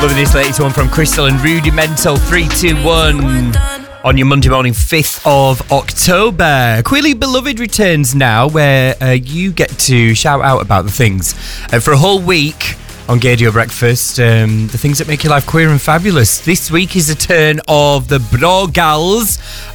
Loving this latest one from Crystal and Rudimental. 3, 2, 1 on your Monday morning, 5th of October. Queerly Beloved returns now, where you get to shout out about the things for a whole week on Gaydio Breakfast, the things that make your life queer and fabulous. This week is a turn of the Bro Gals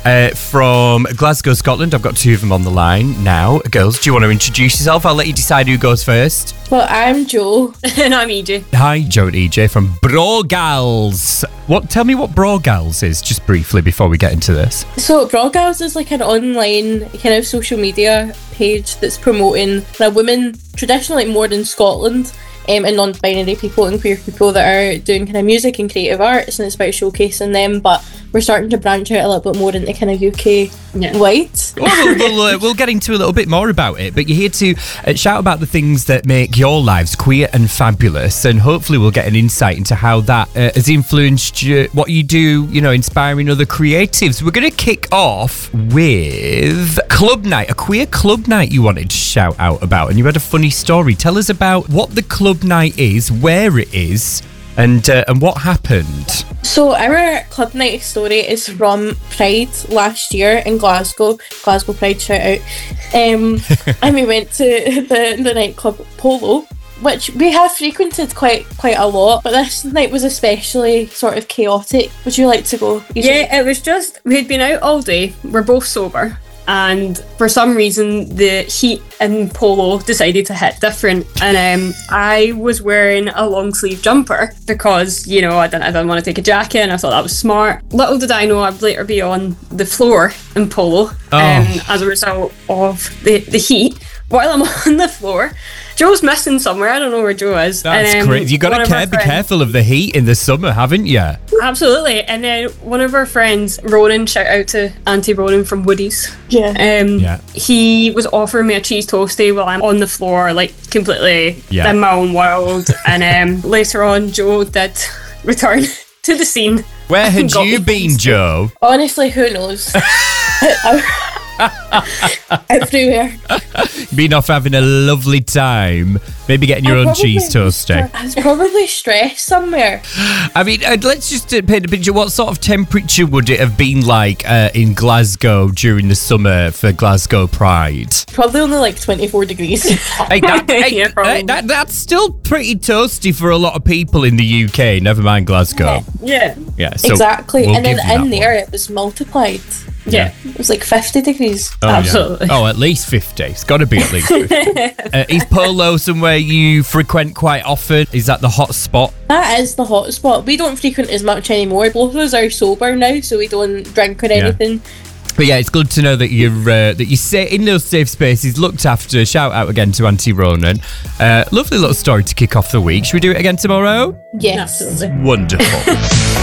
from Glasgow, Scotland. I've got two of them on the line now. Girls, do you want to introduce yourself? I'll let you decide who goes first. Well, I'm Jo. And I'm EJ. Hi, Jo and EJ from Bro Gals. Tell me what Bro Gals is, just briefly, before we get into this. So, Bro Gals is like an online kind of social media page that's promoting women, traditionally more in Scotland, and non-binary people and queer people that are doing kind of music and creative arts, and it's about showcasing them, but we're starting to branch out a little bit more into kind of UK white. Well, we'll get into a little bit more about it, but you're here to shout about the things that make your lives queer and fabulous, and hopefully we'll get an insight into how that has influenced what you do, inspiring other creatives. We're going to kick off with club night, a queer club night you wanted to shout out about, and you had a funny story. Tell us about what the club night is, where it is, and what happened. So our club night story is from Pride last year in Glasgow Pride, shout out, and we went to the nightclub Polo, which we have frequented quite a lot, but this night was especially sort of chaotic. Would you like to go? Yeah, it was just, we had been out all day, we're both sober, and for some reason the heat in Polo decided to hit different, and I was wearing a long sleeve jumper because I didn't want to take a jacket, and I thought that was smart. Little did I know I'd later be on the floor in Polo as a result of the heat. While I'm on the floor, Joe's missing somewhere. I don't know where Joe is. That's crazy. You got to be careful of the heat in the summer, haven't you? Absolutely. And then one of our friends, Ronan, shout out to Auntie Ronan from Woody's. Yeah. He was offering me a cheese toastie while I'm on the floor, completely in my own world. And later on, Joe did return to the scene. Where had you been, Joe? Honestly, who knows? Everywhere. Been off having a lovely time. Maybe getting your own cheese toastie. I was probably stressed somewhere. I mean, let's just paint a picture. What sort of temperature would it have been like in Glasgow during the summer for Glasgow Pride? Probably only 24 degrees. That's still pretty toasty for a lot of people in the UK, never mind Glasgow. Yeah. So exactly. We'll and then in there it was multiplied. Yeah. It was 50 degrees. Oh, absolutely. Yeah. Oh, at least 50. It's got to be at least 50. Is Polo somewhere you frequent quite often? Is that the hot spot? That is the hot spot. We don't frequent as much anymore. Both of us are sober now, so we don't drink or anything. But yeah, it's good to know that you say in those safe spaces, looked after. Shout out again to Auntie Ronan. Lovely little story to kick off the week. Should we do it again tomorrow? Yes. Absolutely. Wonderful.